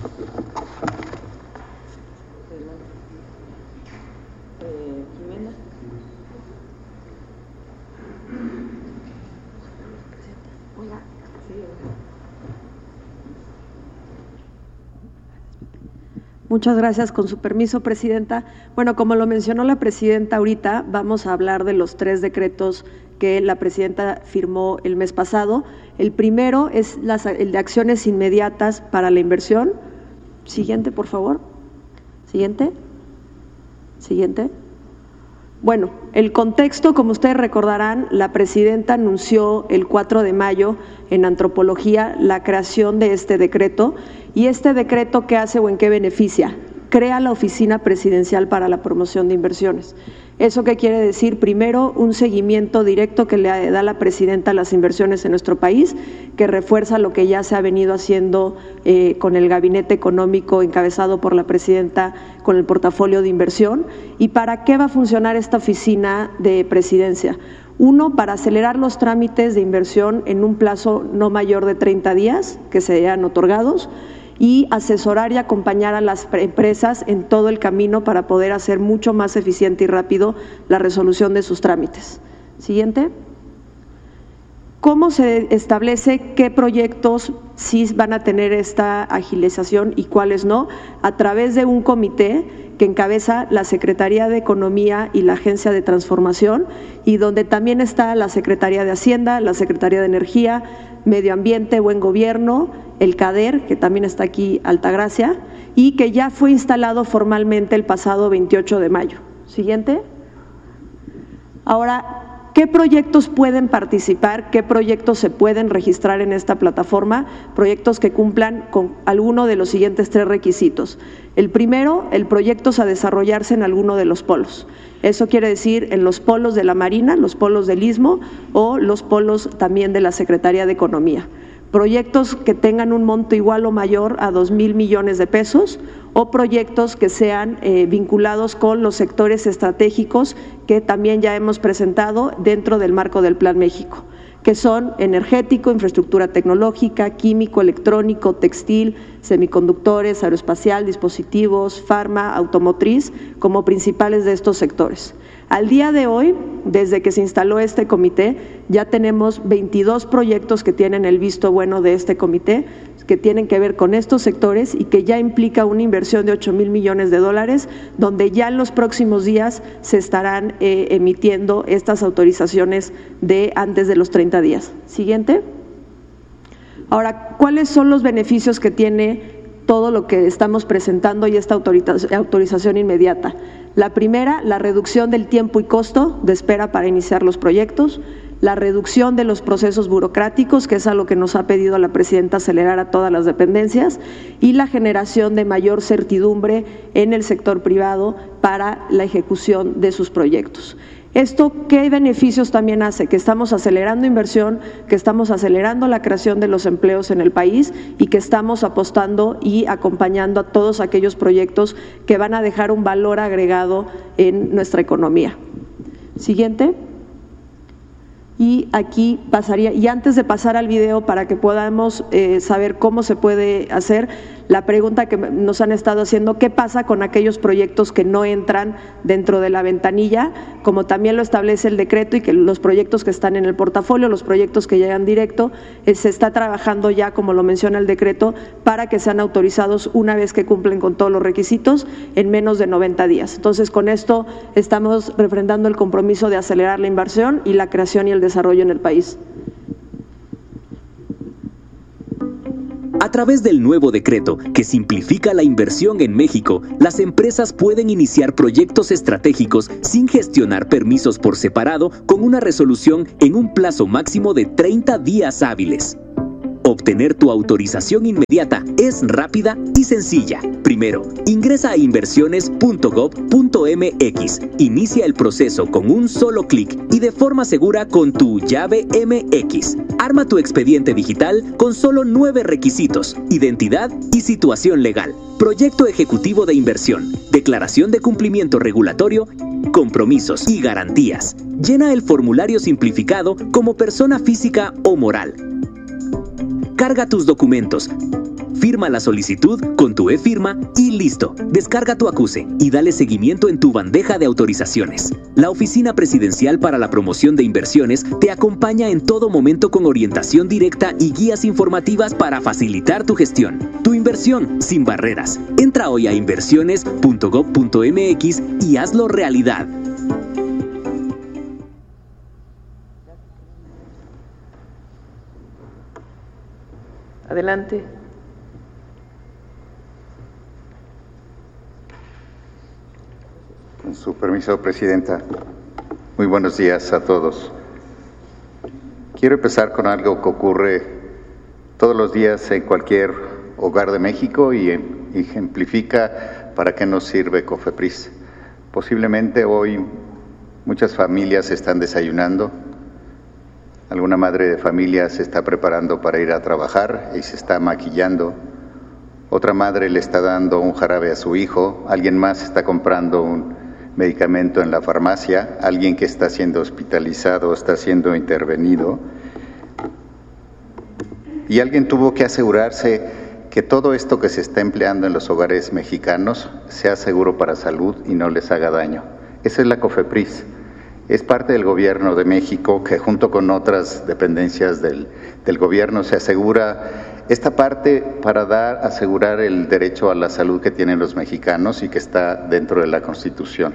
Muchas gracias. Con su permiso, Presidenta. Bueno, como lo mencionó la Presidenta ahorita, vamos a hablar de los 3 decretos que la Presidenta firmó el mes pasado. El primero es el de acciones inmediatas para la inversión. Siguiente, por favor. Siguiente. Siguiente. Bueno, el contexto, como ustedes recordarán, la Presidenta anunció el 4 de mayo en Antropología la creación de este decreto. ¿Y este decreto qué hace o en qué beneficia? Crea la Oficina Presidencial para la Promoción de Inversiones. ¿Eso qué quiere decir? Primero, un seguimiento directo que le da la Presidenta a las inversiones en nuestro país, que refuerza lo que ya se ha venido haciendo con el Gabinete Económico encabezado por la Presidenta con el portafolio de inversión. ¿Y para qué va a funcionar esta Oficina de Presidencia? Uno, para acelerar los trámites de inversión en un plazo no mayor de 30 días que sean otorgados, y asesorar y acompañar a las empresas en todo el camino para poder hacer mucho más eficiente y rápido la resolución de sus trámites. Siguiente. ¿Cómo se establece qué proyectos sí van a tener esta agilización y cuáles no? A través de un comité que encabeza la Secretaría de Economía y la Agencia de Transformación, y donde también está la Secretaría de Hacienda, la Secretaría de Energía, Medio Ambiente, Buen Gobierno, el CADER, que también está aquí, Altagracia, y que ya fue instalado formalmente el pasado 28 de mayo. Siguiente. Ahora, ¿qué proyectos pueden participar? ¿Qué proyectos se pueden registrar en esta plataforma? Proyectos que cumplan con alguno de los siguientes 3 requisitos. El primero, el proyecto a desarrollarse en alguno de los polos. Eso quiere decir en los polos de la Marina, los polos del Istmo o los polos también de la Secretaría de Economía. Proyectos que tengan un monto igual o mayor a 2,000 millones de pesos o proyectos que sean vinculados con los sectores estratégicos que también ya hemos presentado dentro del marco del Plan México, que son energético, infraestructura tecnológica, químico, electrónico, textil, semiconductores, aeroespacial, dispositivos, farma, automotriz, como principales de estos sectores. Al día de hoy, desde que se instaló este comité, ya tenemos 22 proyectos que tienen el visto bueno de este comité, que tienen que ver con estos sectores y que ya implica una inversión de 8,000 millones de dólares, donde ya en los próximos días se estarán emitiendo estas autorizaciones de antes de los 30 días. Siguiente. Ahora, ¿cuáles son los beneficios que tiene todo lo que estamos presentando y esta autorización inmediata? La primera, la reducción del tiempo y costo de espera para iniciar los proyectos. la reducción de los procesos burocráticos, que es algo que nos ha pedido la presidenta acelerar a todas las dependencias, y la generación de mayor certidumbre en el sector privado para la ejecución de sus proyectos. ¿Esto qué beneficios también hace? Que estamos acelerando inversión, que estamos acelerando la creación de los empleos en el país y que estamos apostando y acompañando a todos aquellos proyectos que van a dejar un valor agregado en nuestra economía. Siguiente. Y aquí pasaría, y antes de pasar al video para que podamos saber cómo se puede hacer, la pregunta que nos han estado haciendo, ¿qué pasa con aquellos proyectos que no entran dentro de la ventanilla? Como también lo establece el decreto y que los proyectos que están en el portafolio, los proyectos que llegan directo, se está trabajando ya, como lo menciona el decreto, para que sean autorizados una vez que cumplen con todos los requisitos en menos de 90 días. Entonces, con esto estamos refrendando el compromiso de acelerar la inversión y la creación y el desarrollo en el país. A través del nuevo decreto que simplifica la inversión en México, las empresas pueden iniciar proyectos estratégicos sin gestionar permisos por separado con una resolución en un plazo máximo de 30 días hábiles. Obtener tu autorización inmediata es rápida y sencilla. Primero, ingresa a inversiones.gov.mx. Inicia el proceso con un solo clic y de forma segura con tu llave MX. Arma tu expediente digital con solo 9 requisitos: identidad y situación legal, proyecto ejecutivo de inversión, declaración de cumplimiento regulatorio, compromisos y garantías. Llena el formulario simplificado como persona física o moral. Carga tus documentos, firma la solicitud con tu e-firma y listo. Descarga tu acuse y dale seguimiento en tu bandeja de autorizaciones. La Oficina Presidencial para la Promoción de Inversiones te acompaña en todo momento con orientación directa y guías informativas para facilitar tu gestión. Tu inversión sin barreras. Entra hoy a inversiones.gov.mx y hazlo realidad. Adelante. Con su permiso, Presidenta. Muy buenos días a todos. Quiero empezar con algo que ocurre todos los días en cualquier hogar de México y ejemplifica para qué nos sirve COFEPRIS. Posiblemente hoy muchas familias están desayunando. Alguna madre de familia se está preparando para ir a trabajar y se está maquillando. Otra madre le está dando un jarabe a su hijo. Alguien más está comprando un medicamento en la farmacia. Alguien que está siendo hospitalizado, está siendo intervenido. Y alguien tuvo que asegurarse que todo esto que se está empleando en los hogares mexicanos sea seguro para salud y no les haga daño. Esa es la COFEPRIS. Es parte del Gobierno de México que junto con otras dependencias del Gobierno se asegura esta parte para asegurar el derecho a la salud que tienen los mexicanos y que está dentro de la Constitución.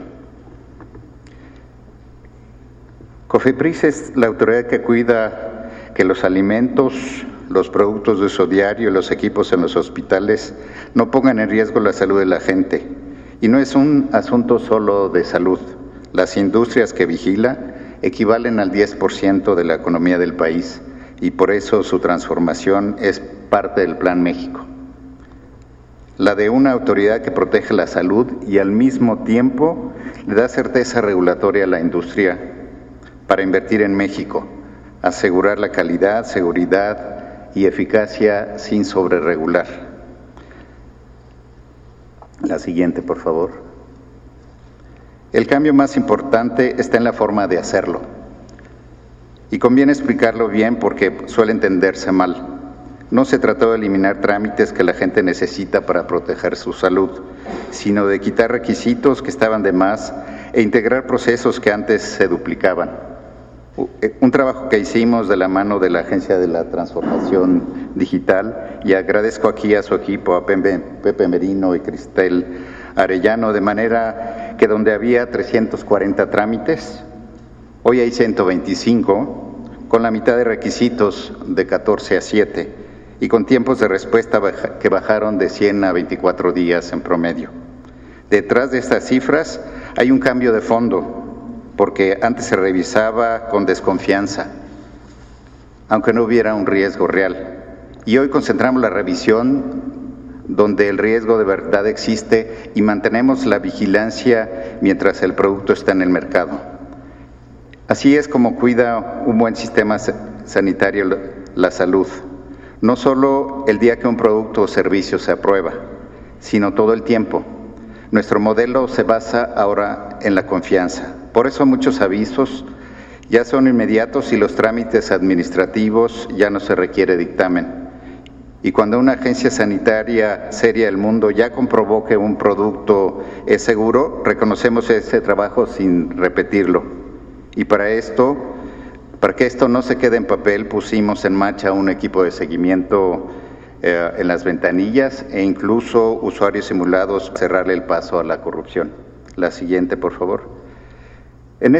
COFEPRIS es la autoridad que cuida que los alimentos, los productos de uso diario y los equipos en los hospitales no pongan en riesgo la salud de la gente. Y no es un asunto solo de salud. Las industrias que vigila equivalen al 10% de la economía del país y por eso su transformación es parte del Plan México. La de una autoridad que protege la salud y al mismo tiempo le da certeza regulatoria a la industria para invertir en México, asegurar la calidad, seguridad y eficacia sin sobreregular. La siguiente, por favor. El cambio más importante está en la forma de hacerlo. Y conviene explicarlo bien porque suele entenderse mal. No se trató de eliminar trámites que la gente necesita para proteger su salud, sino de quitar requisitos que estaban de más e integrar procesos que antes se duplicaban. Un trabajo que hicimos de la mano de la Agencia de la Transformación Digital, y agradezco aquí a su equipo, a Pepe Merino y Cristel Arellano, de manera que donde había 340 trámites, hoy hay 125, con la mitad de requisitos de 14 a 7 y con tiempos de respuesta que bajaron de 100 a 24 días en promedio. Detrás de estas cifras hay un cambio de fondo. porque antes se revisaba con desconfianza, aunque no hubiera un riesgo real. Y hoy concentramos la revisión donde el riesgo de verdad existe y mantenemos la vigilancia mientras el producto está en el mercado. Así es como cuida un buen sistema sanitario la salud, no solo el día que un producto o servicio se aprueba, sino todo el tiempo. Nuestro modelo se basa ahora en la confianza. Por eso muchos avisos ya son inmediatos y los trámites administrativos ya no se requiere dictamen. Y cuando una agencia sanitaria seria del mundo ya comprobó que un producto es seguro, reconocemos ese trabajo sin repetirlo. Y para que esto no se quede en papel, pusimos en marcha un equipo de seguimiento en las ventanillas e incluso usuarios simulados para cerrarle el paso a la corrupción. La siguiente, por favor. En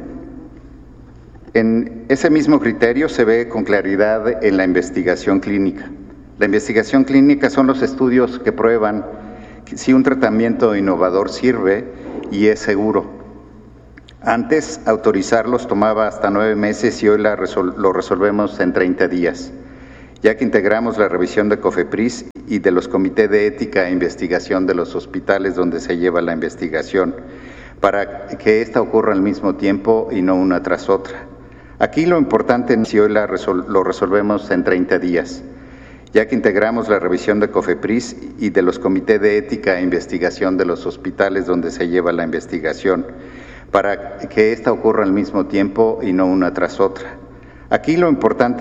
ese mismo criterio se ve con claridad en la investigación clínica. La investigación clínica son los estudios que prueban si un tratamiento innovador sirve y es seguro. Antes, autorizarlos tomaba hasta 9 meses y hoy lo resolvemos en 30 días, ya que integramos la revisión de COFEPRIS y de los comités de ética e investigación de los hospitales donde se lleva la investigación, para que ésta ocurra al mismo tiempo y no una tras otra. Aquí lo importante es si hoy lo resolvemos en 30 días, ya que integramos la revisión de COFEPRIS y de los comités de ética e investigación de los hospitales donde se lleva la investigación, para que ésta ocurra al mismo tiempo y no una tras otra. Aquí lo importante